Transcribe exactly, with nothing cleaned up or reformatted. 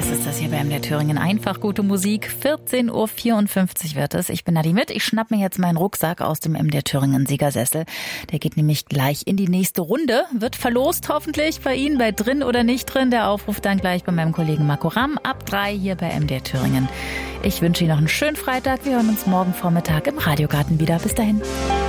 Yes, ist das hier bei M D R Thüringen. Einfach gute Musik. vierzehn Uhr vierundfünfzig wird es. Ich bin Nadi mit. Ich schnapp mir jetzt meinen Rucksack aus dem M D R Thüringen Siegersessel. Der geht nämlich gleich in die nächste Runde. Wird verlost hoffentlich bei Ihnen, bei drin oder nicht drin. Der Aufruf dann gleich bei meinem Kollegen Marco Ramm ab drei hier bei M D R Thüringen. Ich wünsche Ihnen noch einen schönen Freitag. Wir hören uns morgen Vormittag im Radiogarten wieder. Bis dahin.